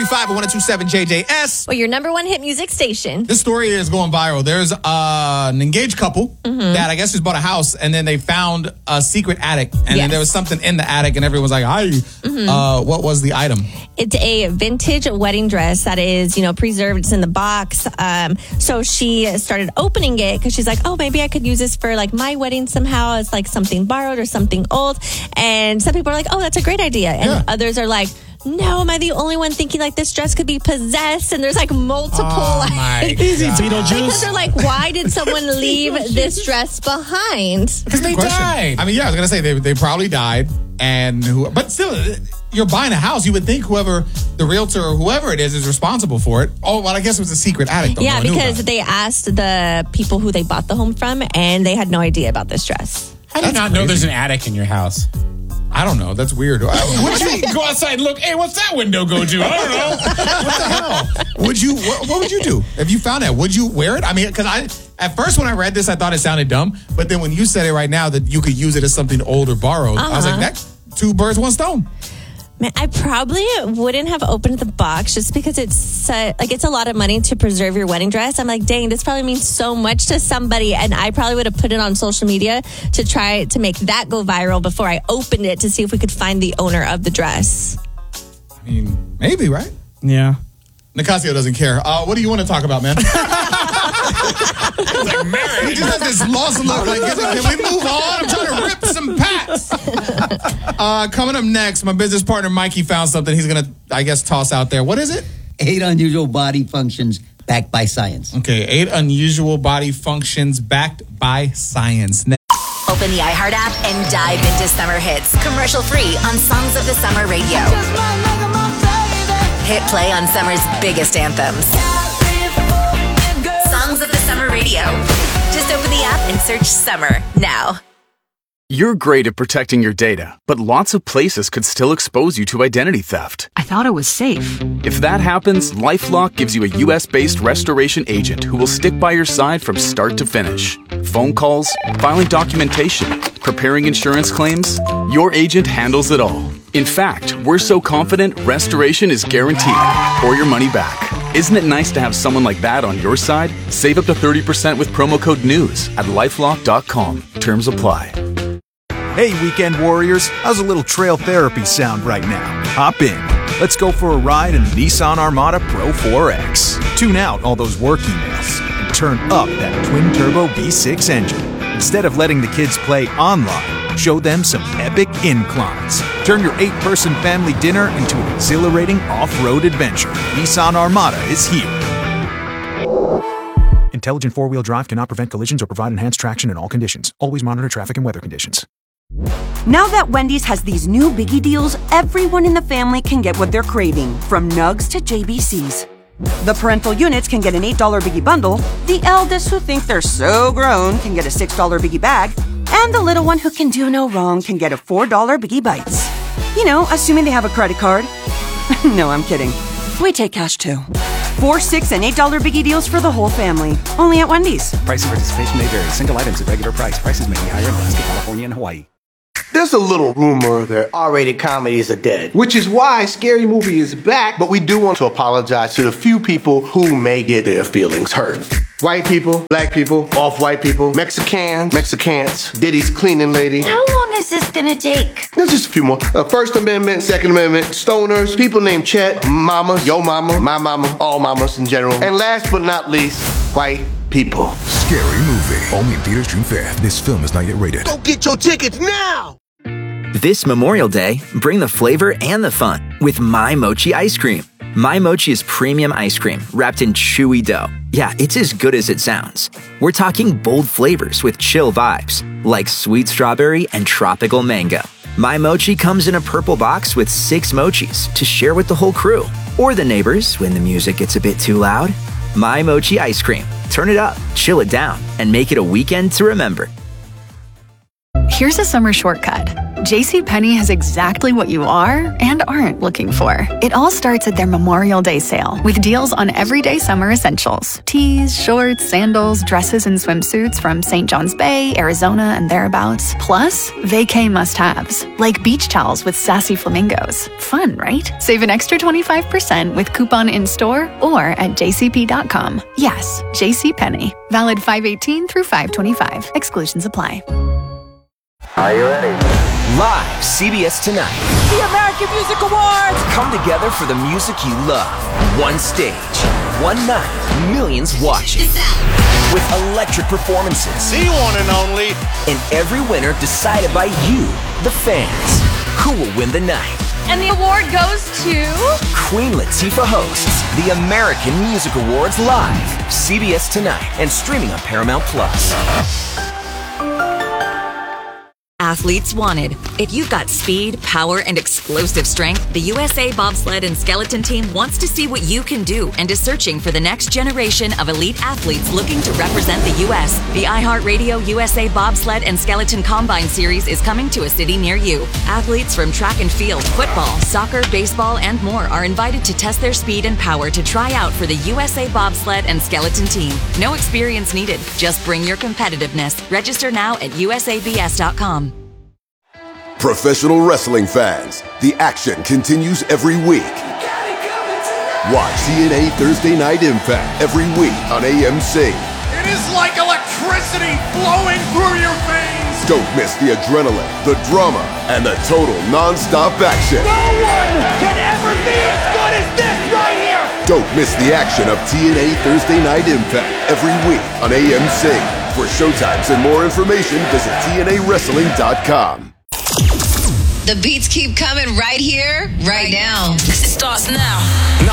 102.5 and 102.7 JJS. Well, your number one hit music station. This story is going viral. There's an engaged couple that I guess just bought a house, and then they found a secret attic, and then there was something in the attic, and everyone's like, "Hi, what was the item?" It's a vintage wedding dress that is, preserved. It's in the box. So she started opening it because she's like, "Oh, maybe I could use this for like my wedding somehow as like something borrowed or something old." And some people are like, "Oh, that's a great idea," and others are like, "No, am I the only one thinking like this dress could be possessed?" And there's like multiple easy Beetlejuice. Because they're like, why did someone leave this dress behind? Because they died. I mean, I was gonna say they probably died, but still, you're buying a house. You would think whoever the realtor or whoever it is responsible for it. Oh, well, I guess it was a secret attic. Though. Yeah, because they asked the people who they bought the home from, and they had no idea about this dress. I did not know there's an attic in your house. I don't know. That's weird. What you mean? Go outside and look. Hey, what's that window go to? I don't know. What the hell? What would you do if you found that? Would you wear it? I mean, because at first when I read this, I thought it sounded dumb. But then when you said it right now that you could use it as something old or borrowed, I was like, that's two birds, one stone. Man, I probably wouldn't have opened the box just because it's a lot of money to preserve your wedding dress. I'm like, dang, this probably means so much to somebody, and I probably would have put it on social media to try to make that go viral before I opened it to see if we could find the owner of the dress. I mean, maybe, right? Yeah. Nicasio doesn't care. What do you want to talk about, man? He's like, Mary. He just has this lost look. Like, can we move on? I'm trying to rip some pats. Coming up next, my business partner Mikey found something he's going to, I guess, toss out there. What is it? 8 unusual body functions backed by science. Okay, 8 unusual body functions backed by science. Open the iHeart app and dive into summer hits. Commercial free on Songs of the Summer Radio. Hit play on summer's biggest anthems. Songs of the Summer Radio. Just open the app and search Summer now. You're great at protecting your data, but lots of places could still expose you to identity theft. I thought it was safe. If that happens, LifeLock gives you a US-based restoration agent who will stick by your side from start to finish. Phone calls, filing documentation, preparing insurance claims, your agent handles it all. In fact, we're so confident restoration is guaranteed or your money back. Isn't it nice to have someone like that on your side? Save up to 30% with promo code NEWS at LifeLock.com. Terms apply. Hey, weekend warriors, how's a little trail therapy sound right now? Hop in. Let's go for a ride in the Nissan Armada Pro 4X. Tune out all those work emails and turn up that twin-turbo V6 engine. Instead of letting the kids play online, show them some epic inclines. Turn your 8-person family dinner into an exhilarating off-road adventure. Nissan Armada is here. Intelligent four-wheel drive cannot prevent collisions or provide enhanced traction in all conditions. Always monitor traffic and weather conditions. Now that Wendy's has these new biggie deals, everyone in the family can get what they're craving, from nugs to JBCs. The parental units can get an $8 biggie bundle, the eldest who think they're so grown can get a $6 biggie bag, and the little one who can do no wrong can get a $4 biggie bites. You know, assuming they have a credit card. No, I'm kidding. We take cash too. 4, $6, and $8 biggie deals for the whole family. Only at Wendy's. Price and participation may vary. Single items at regular price. Prices may be higher in Alaska, California, and Hawaii. There's a little rumor that R-rated comedies are dead, which is why Scary Movie is back, but we do want to apologize to the few people who may get their feelings hurt. White people, black people, off-white people, Mexicans, Diddy's cleaning lady. How long is this gonna take? There's just a few more. First Amendment, Second Amendment, stoners, people named Chet, mama, yo mama, my mama, all mamas in general. And last but not least, white people. Scary Movie. Only in theaters June 5th. This film is not yet rated. Go get your tickets now! This Memorial Day, bring the flavor and the fun with My Mochi ice cream. My Mochi is premium ice cream wrapped in chewy dough. Yeah, it's as good as it sounds. We're talking bold flavors with chill vibes, like sweet strawberry and tropical mango. My Mochi comes in a purple box with 6 mochis to share with the whole crew, or the neighbors when the music gets a bit too loud. My Mochi ice cream. Turn it up, chill it down, and make it a weekend to remember. Here's a summer shortcut. JCPenney has exactly what you are and aren't looking for. It all starts at their Memorial Day sale with deals on everyday summer essentials. Tees, shorts, sandals, dresses, and swimsuits from St. John's Bay, Arizona, and thereabouts. Plus, vacay must-haves, like beach towels with sassy flamingos. Fun, right? Save an extra 25% with coupon in-store or at jcp.com. Yes, JCPenney. Valid 5/18 through 5/25. Exclusions apply. Are you ready? Live, CBS Tonight. The American Music Awards! Come together for the music you love. One stage, one night, millions watching. With electric performances. The one and only. And every winner decided by you, the fans. Who will win the night? And the award goes to... Queen Latifah hosts the American Music Awards live. CBS Tonight and streaming on Paramount+. Athletes wanted. If you've got speed, power, and explosive strength, the USA Bobsled and Skeleton Team wants to see what you can do and is searching for the next generation of elite athletes looking to represent the U.S. The iHeartRadio USA Bobsled and Skeleton Combine Series is coming to a city near you. Athletes from track and field, football, soccer, baseball, and more are invited to test their speed and power to try out for the USA Bobsled and Skeleton Team. No experience needed. Just bring your competitiveness. Register now at usabs.com. Professional wrestling fans, the action continues every week. Watch TNA Thursday Night Impact every week on AMC. It is like electricity flowing through your veins. Don't miss the adrenaline, the drama, and the total non-stop action. No one can ever be as good as this right here. Don't miss the action of TNA Thursday Night Impact every week on AMC. For showtimes and more information, visit TNAWrestling.com. The beats keep coming right here, right now. It starts now.